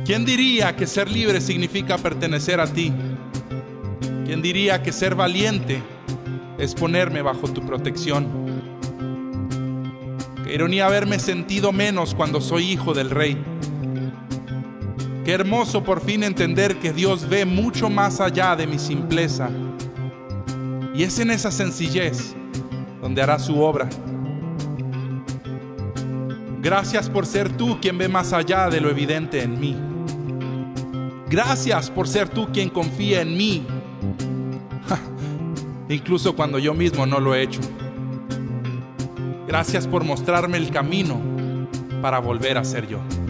¿Quién diría que ser libre significa pertenecer a ti? ¿Quién diría que ser valiente es ponerme bajo tu protección? Qué ironía haberme sentido menos cuando soy hijo del Rey. Qué hermoso por fin entender que Dios ve mucho más allá de mi simpleza. Y es en esa sencillez donde hará su obra. Gracias por ser tú quien ve más allá de lo evidente en mí. Gracias por ser tú quien confía en mí, incluso cuando yo mismo no lo he hecho. Gracias por mostrarme el camino para volver a ser yo.